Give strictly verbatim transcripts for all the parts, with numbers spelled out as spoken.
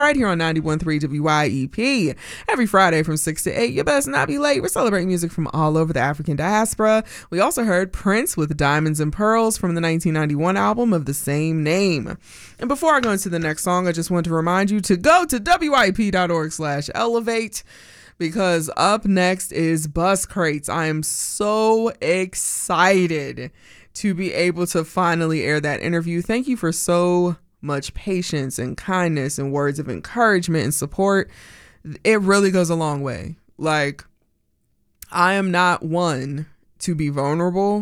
right here on ninety-one point three W Y E P. Every Friday from six to eight, you best not be late. We're celebrating music from all over the African diaspora. We also heard Prince with Diamonds and Pearls from the nineteen ninety-one album of the same name. And before I go into the next song, I just want to remind you to go to W Y E P dot org slash elevate. Because up next is Bus Crates. I am so excited to be able to finally air that interview. Thank you for so much patience and kindness and words of encouragement and support. It really goes a long way. Like, I am not one to be vulnerable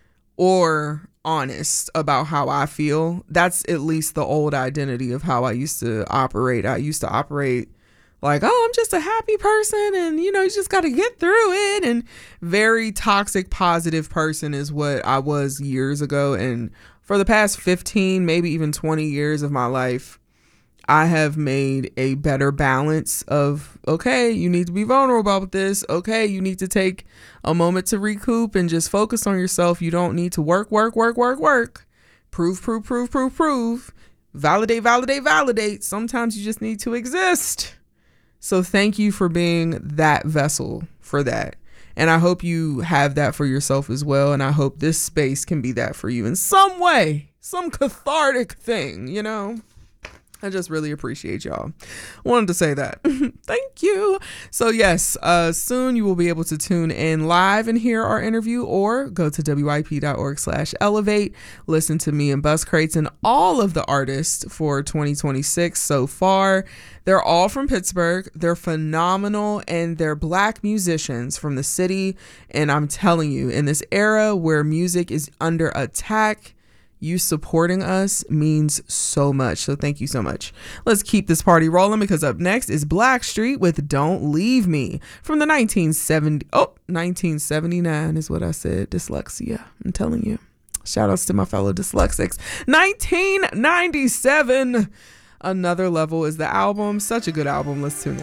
or honest about how I feel. That's at least the old identity of how I used to operate. I used to operate like, oh, I'm just a happy person and, you know, you just got to get through it. And very toxic, positive person is what I was years ago. And for the past fifteen, maybe even twenty years of my life, I have made a better balance of, okay, you need to be vulnerable about this. Okay, you need to take a moment to recoup and just focus on yourself. You don't need to work, work, work, work, work. Prove, prove, prove, prove, prove. Validate, validate, validate. Sometimes you just need to exist. So thank you for being that vessel for that. And I hope you have that for yourself as well. And I hope this space can be that for you in some way, some cathartic thing, you know? I just really appreciate y'all. Wanted to say that. Thank you. So yes, uh, soon you will be able to tune in live and hear our interview, or go to W Y P dot org slash elevate. Listen to me and Bus Crates and all of the artists for twenty twenty-six so far. They're all from Pittsburgh. They're phenomenal, and they're Black musicians from the city. And I'm telling you, in this era where music is under attack, you supporting us means so much. So thank you so much. Let's keep this party rolling, because up next is Blackstreet with Don't Leave Me from the nineteen seventy. Oh, nineteen seventy-nine is what I said. Dyslexia. I'm telling you. Shout outs to my fellow dyslexics. nineteen ninety-seven. Another Level is the album. Such a good album. Let's tune